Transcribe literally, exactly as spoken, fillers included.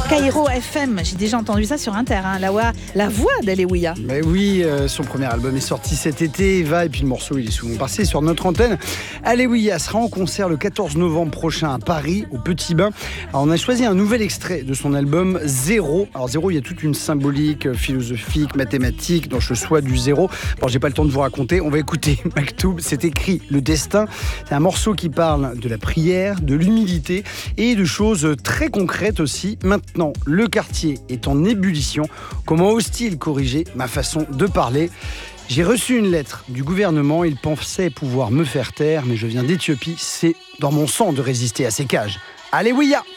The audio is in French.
Kairo F M, j'ai déjà entendu ça sur Inter, hein. la, voix, la voix d'Alléluia. Mais oui, euh, son premier album est sorti cet été, Eva, et puis le morceau il est souvent passé sur notre antenne. Alléluia sera en concert le quatorze novembre prochain à Paris, au Petit Bain. Alors, on a choisi un nouvel extrait de son album Zéro. Alors Zéro, il y a toute une symbolique philosophique, mathématique dans le choix du zéro. Bon, j'ai pas le temps de vous raconter, on va écouter Maktoub, c'est écrit Le Destin. C'est un morceau qui parle de la prière, de l'humilité et de choses très concrètes aussi. Maintenant, le quartier est en ébullition. Comment ose-t-il corriger ma façon de parler ? J'ai reçu une lettre du gouvernement. Il pensait pouvoir me faire taire, mais je viens d'Éthiopie. C'est dans mon sang de résister à ces cages. Alléluia!